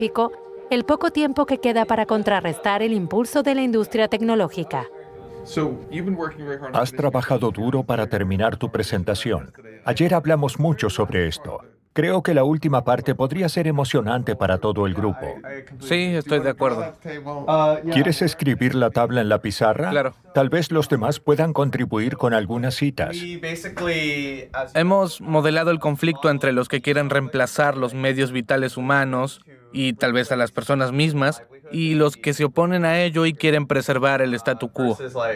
Pico el poco tiempo que queda para contrarrestar el impulso de la industria tecnológica. Has trabajado duro para terminar tu presentación. Ayer hablamos mucho sobre esto. Creo que la última parte podría ser emocionante para todo el grupo. Sí, estoy de acuerdo. ¿Quieres escribir la tabla en la pizarra? Claro. Tal vez los demás puedan contribuir con algunas citas. Hemos modelado el conflicto entre los que quieren reemplazar los medios vitales humanos y tal vez a las personas mismas, y los que se oponen a ello y quieren preservar el statu quo.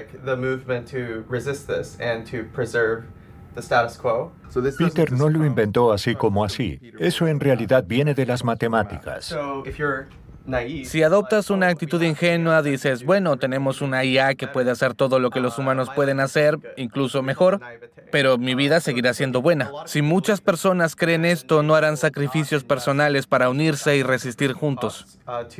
Peter no lo inventó así como así. Eso en realidad viene de las matemáticas. Si adoptas una actitud ingenua, dices, bueno, tenemos una IA que puede hacer todo lo que los humanos pueden hacer, incluso mejor, pero mi vida seguirá siendo buena. Si muchas personas creen esto, no harán sacrificios personales para unirse y resistir juntos.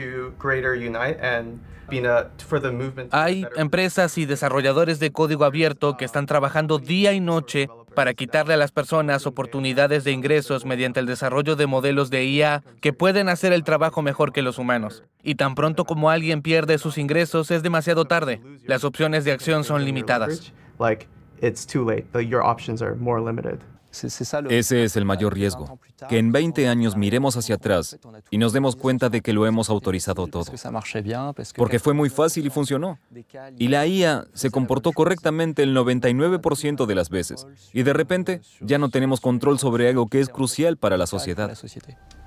Hay empresas y desarrolladores de código abierto que están trabajando día y noche para quitarle a las personas oportunidades de ingresos mediante el desarrollo de modelos de IA que pueden hacer el trabajo mejor que los humanos. Y tan pronto como alguien pierde sus ingresos, es demasiado tarde. Las opciones de acción son limitadas. Ese es el mayor riesgo, que en 20 años miremos hacia atrás y nos demos cuenta de que lo hemos autorizado todo. Porque fue muy fácil y funcionó. Y la IA se comportó correctamente el 99% de las veces. Y de repente ya no tenemos control sobre algo que es crucial para la sociedad.